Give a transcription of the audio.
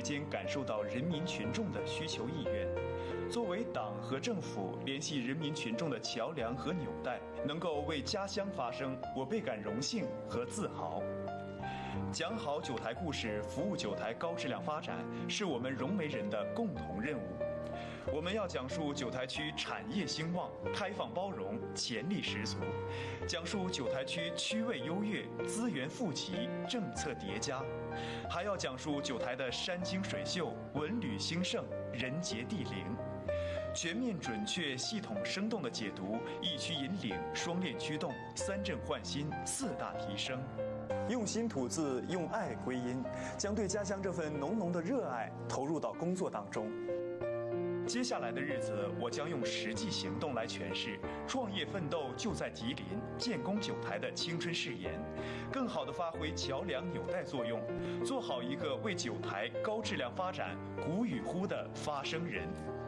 间感受到人民群众的需求意愿。作为党和政府联系人民群众的桥梁和纽带，能够为家乡发声，我倍感荣幸和自豪。讲好九台故事，服务九台高质量发展，是我们融媒人的共同任务。我们要讲述九台区产业兴旺、开放包容、潜力十足，讲述九台区区位优越、资源富集、政策叠加，还要讲述九台的山清水秀、文旅兴盛、人杰地灵。全面、准确、系统、生动的解读一区引领、双链驱动、三振焕新、四大提升。用心吐字，用爱归因，将对家乡这份浓浓的热爱投入到工作当中。接下来的日子，我将用实际行动来诠释“创业奋斗就在吉林，建功九台”的青春誓言，更好地发挥桥梁纽带作用，做好一个为九台高质量发展鼓与呼的发声人。